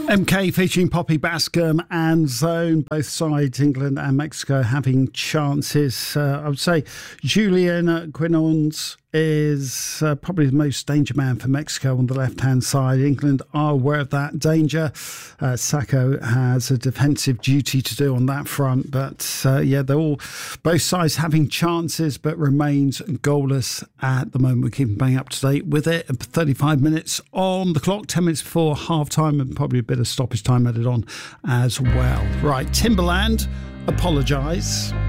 MK featuring Poppy Bascom and Zone, both sides, England and Mexico, having chances. I would say Julian Quinones is probably the most danger man for Mexico on the left-hand side. England are aware of that danger. Sacco has a defensive duty to do on that front. But they're all, both sides having chances, but remains goalless at the moment. We're keeping bang up to date with it. 35 minutes on the clock, 10 minutes before half-time, and probably a bit of stoppage time added on as well. Right, Timbaland, Apologise.